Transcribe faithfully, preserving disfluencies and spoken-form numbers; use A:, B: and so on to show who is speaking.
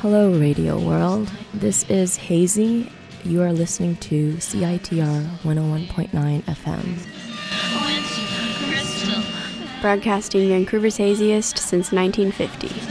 A: Hello, Radio World. This is Hazy. You are listening to C I T R one oh one point nine F M.
B: Broadcasting Vancouver's haziest since nineteen fifty.